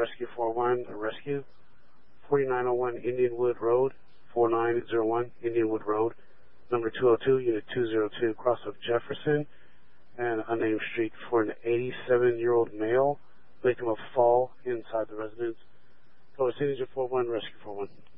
Rescue 41, a rescue. 4901 Indianwood Road, 4901 Indianwood Road, number 202, Unit 202, cross of Jefferson and unnamed street for an 87-year-old male, victim of fall inside the residence. Total signature 41, Rescue 41.